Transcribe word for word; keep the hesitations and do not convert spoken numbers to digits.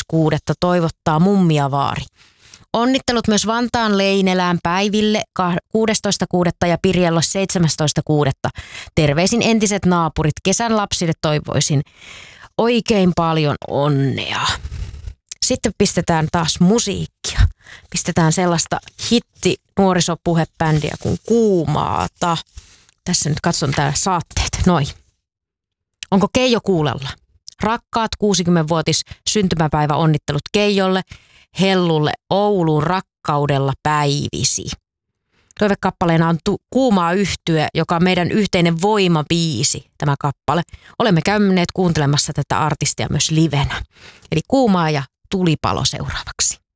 kuudetta toivottaa Mummiavaari. Onnittelut myös Vantaan Leinelään Päiville kuudestoista kuudetta ja Pirjello seitsemästoista kuudetta. Terveisin entiset naapurit. Kesän lapsille toivoisin oikein paljon onnea. Sitten pistetään taas musiikkia. Pistetään sellaista hitti nuorisopuhebändiä kuin Kuumaata. Tässä nyt katson täällä saatteet. Noi. Onko Keijo kuulolla? Rakkaat kuusikymmenvuotis syntymäpäivä onnittelut Keijolle, Hellulle, Ouluun rakkaudella päivisi. Toivekappaleena on tu- Kuumaa yhtye, joka on meidän yhteinen voimabiisi, tämä kappale. Olemme käyneet kuuntelemassa tätä artistia myös livenä. Eli Kuumaa ja Tulipalo seuraavaksi.